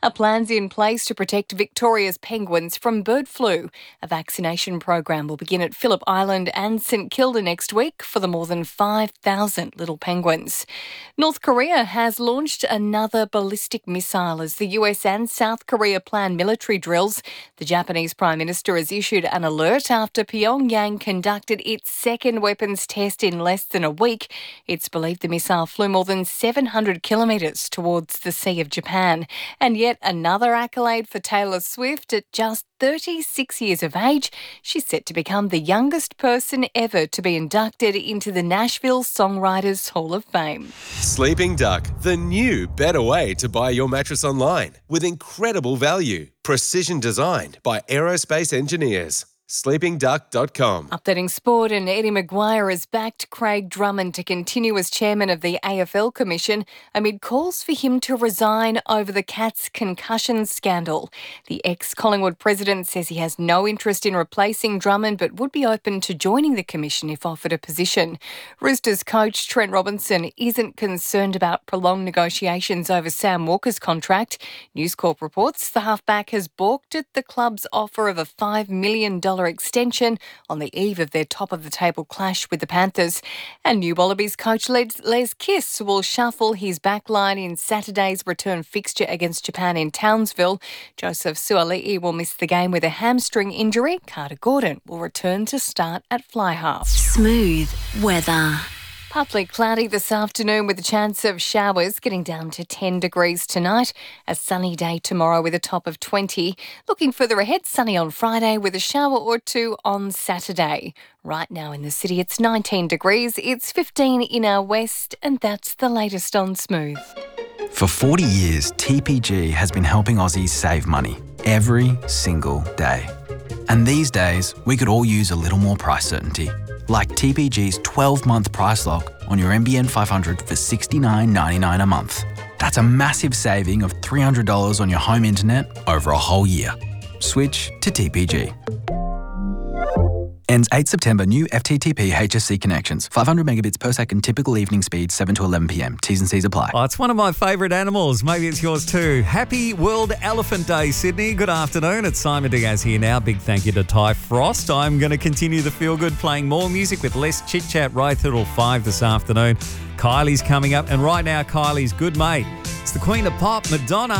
A plan's in place to protect Victoria's penguins from bird flu. A vaccination program will begin at Phillip Island and St Kilda next week for the more than 5,000 little penguins. North Korea has launched another ballistic missile as the US and South Korea plan military drills. The Japanese Prime Minister has issued an alert after Pyongyang conducted its second weapons test in less than a week. It's believed the missile flew more than 700 kilometres towards the Sea of Japan. And yet another accolade for Taylor Swift. At just 36 years of age, she's set to become the youngest person ever to be inducted into the Nashville Songwriters Hall of Fame. Sleeping Duck, the new, better way to buy your mattress online with incredible value. Precision designed by aerospace engineers. sleepingduck.com. Updating sport, and Eddie Maguire has backed Craig Drummond to continue as chairman of the AFL Commission amid calls for him to resign over the Cats concussion scandal. The ex-Collingwood president says he has no interest in replacing Drummond but would be open to joining the commission if offered a position. Roosters coach Trent Robinson isn't concerned about prolonged negotiations over Sam Walker's contract. News Corp reports the halfback has balked at the club's offer of a $5 million extension on the eve of their top-of-the-table clash with the Panthers. And new Wallabies coach Les Kiss will shuffle his backline in Saturday's return fixture against Japan in Townsville. Joseph Suali'i will miss the game with a hamstring injury. Carter Gordon will return to start at fly half. Smooth weather. Partly cloudy this afternoon with a chance of showers, getting down to 10 degrees tonight. A sunny day tomorrow with a top of 20. Looking further ahead, sunny on Friday with a shower or two on Saturday. Right now in the city, it's 19 degrees. It's 15 in our west, and that's the latest on Smooth. For 40 years, TPG has been helping Aussies save money every single day. And these days, we could all use a little more price certainty. Like TPG's 12-month price lock on your NBN 500 for $69.99 a month. That's a massive saving of $300 on your home internet over a whole year. Switch to TPG. Ends 8 September. New FTTP HSC connections. 500 megabits per second. Typical evening speed 7 to 11 p.m. T's and C's apply. Oh, it's one of my favourite animals. Maybe it's yours too. Happy World Elephant Day, Sydney. Good afternoon. It's Simon Diaz here now. Big thank you to Ty Frost. I'm going to continue the feel good, playing more music with less chit chat right through till 5 this afternoon. Kylie's coming up, and right now Kylie's good mate. It's the Queen of Pop, Madonna.